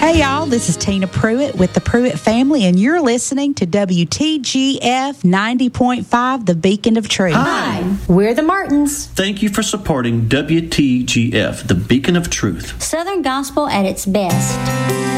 Hey y'all, this is Tina Pruitt with the Pruitt family, and you're listening to WTGF 90.5, The Beacon of Truth. Hi, we're the Martins. Thank you for supporting WTGF, The Beacon of Truth. Southern Gospel at its best.